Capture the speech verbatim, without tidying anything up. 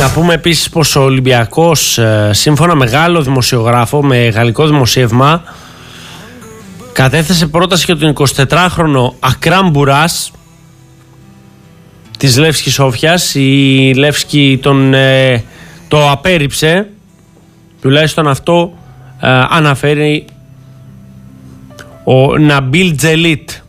Να πούμε επίσης πως ο Ολυμπιακός, σύμφωνα με Γάλλο δημοσιογράφο, με γαλλικό δημοσίευμα, κατέθεσε πρόταση για τον εικοσιτετράχρονο Ακράμ Μπουράς της Λεύσκη Σόφιας. Η Λεύσκη τον, ε, το απέρριψε, τουλάχιστον αυτό ε, αναφέρει ο Ναμπίλ Τζελίτ.